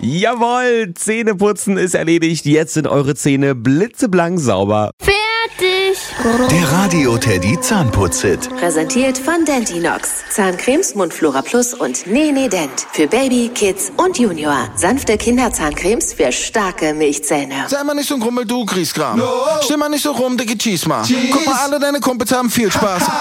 Jawohl, Zähneputzen ist erledigt. Jetzt sind eure Zähne blitzeblank sauber. Fertig. Der Radio Teddy Zahnputz-Hit. Präsentiert von Dentinox. Zahncremes, Mundflora Plus und Nene Dent. Für Baby, Kids und Junior. Sanfte Kinderzahncremes für starke Milchzähne. Sei mal nicht so ein Grummel, du Griesgram. Steh mal nicht so rum, dicke Cheese mal. Guck mal, alle deine Kumpels haben viel Spaß.